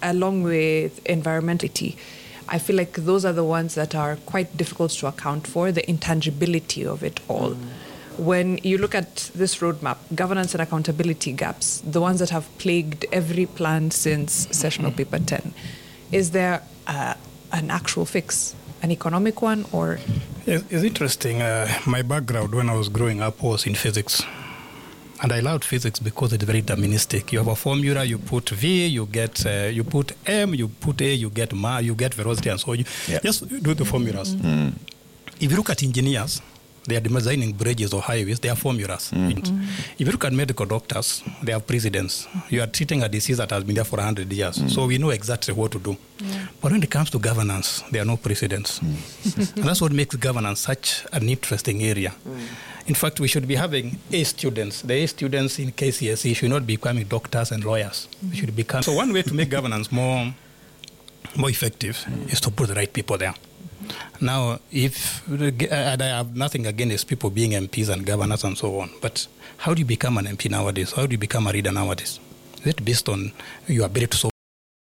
along with environmentality. I feel like those are the ones that are quite difficult to account for, the intangibility of it all. When you look at this roadmap, governance and accountability gaps, the ones that have plagued every plan since sessional paper 10, is there an actual fix, an economic one, or? It's interesting. My background when I was growing up was in physics. And I loved physics because it's very deterministic. You have a formula, you put V, you get, you put M, you put A, you get ma, you get velocity, and so you just do the formulas. If you look at engineers, they are designing bridges or highways, they are formulas. If you look at medical doctors, they have precedents. You are treating a disease that has been there for 100 years, so we know exactly what to do. But when it comes to governance, there are no precedents. And that's what makes governance such an interesting area. In fact, we should be having A students. The A students in KCSE should not be becoming doctors and lawyers. We should become. So one way to make governance more effective is to put the right people there. Now, and I have nothing against people being MPs and governors and so on, but how do you become an MP nowadays? How do you become a leader nowadays? Is it based on your ability to solve